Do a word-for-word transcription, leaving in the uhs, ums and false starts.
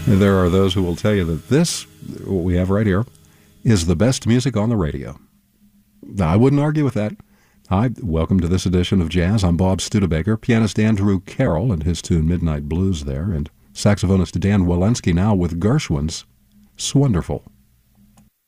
There are those who will tell you that this, what we have right here, is the best music on the radio. I wouldn't argue with that. Hi, welcome to this edition of Jazz. I'm Bob Studebaker, pianist Andrew Carroll and his tune Midnight Blues there, and saxophonist Dan Walensky now with Gershwin's Swonderful.